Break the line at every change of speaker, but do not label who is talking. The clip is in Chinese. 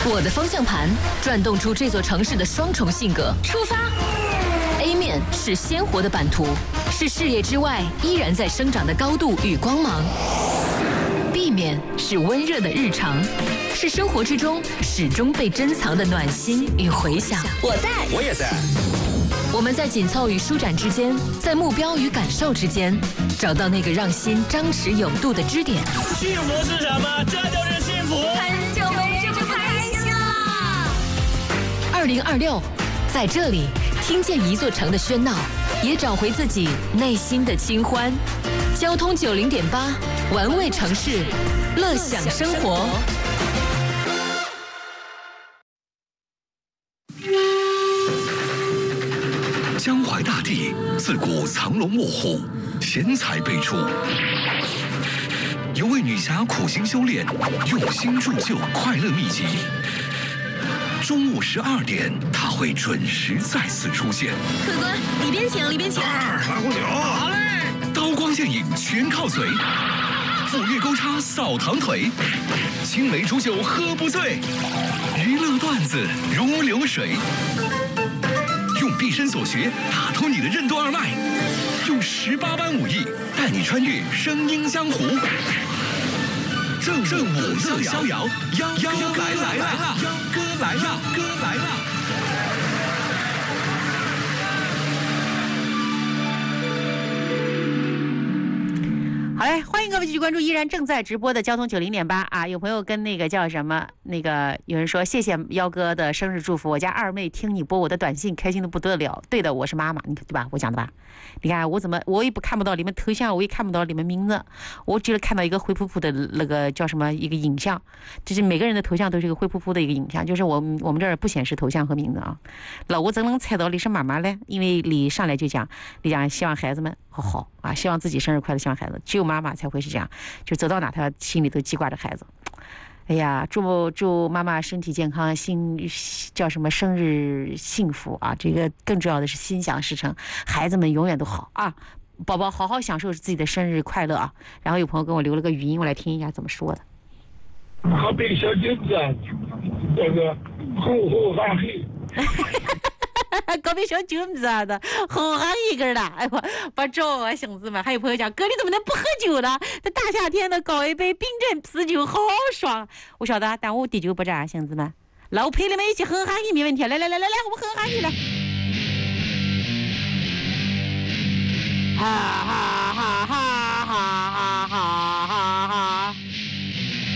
我的方向盘转动出这座城市的双重性格。出发。A 面是鲜活的版图，是事业之外依然在生长的高度与光芒。B 面是温热的日常，是生活之中始终被珍藏的暖心与回响。
我在，
我也在。
我们在紧凑与舒展之间，在目标与感受之间，找到那个让心张弛有度的支点。
幸福是什么？这就是幸福。
很久没这么开心了。
2026，在这里听见一座城的喧闹，也找回自己内心的清欢。交通90.8，玩味城市，乐享生活。
江淮大地自古藏龙卧虎，贤才辈出。有位女侠苦心修炼，用心铸就快乐秘籍。中午12点，她会准时再次出现。
客官，里边请，里边请。
拉壶酒，好嘞。刀光剑影全靠嘴，斧钺钩叉扫堂腿，青梅煮酒喝不醉，娱乐段子如流水。用毕生所学打通你的任督二脉，用18般武艺带你穿越声音江湖。正午乐逍遥，幺哥来了，幺哥来了，哥来了。
好嘞，欢迎各位继续关注依然正在直播的交通90.8啊！有朋友跟那个叫什么，那个有人说谢谢幺哥的生日祝福，我家二妹听你播我的短信，开心的不得了。对的，我是妈妈，你看对吧？我讲的吧？你看我也看不到你们头像，我也看不到你们名字，我只是看到一个灰扑扑的那个叫什么一个影像，就是每个人的头像都是一个灰扑扑的一个影像，就是我们这儿不显示头像和名字啊。那我怎能猜到你是妈妈呢？因为你上来就讲，你讲希望孩子们好啊，希望自己生日快乐，希望孩子，只有妈妈才会是这样，就走到哪她心里都记挂着孩子。哎呀，祝妈妈身体健康，叫什么生日幸福啊！这个更重要的是心想事成，孩子们永远都好啊！宝宝好好享受自己的生日快乐啊！然后有朋友跟我留了个语音，我来听一下怎么说的。
好比小金子，这个红红发黑。
搞比小舅子啊的，好汉一根的，哎我不着啊，兄弟们！还有朋友讲，哥你怎么能不喝酒呢？这大夏天的搞一杯冰镇啤酒，好爽！我晓得，但我滴酒不沾，兄弟们，那我陪你们一起喝下去没问题。来，我们喝下去来。哈哈哈哈！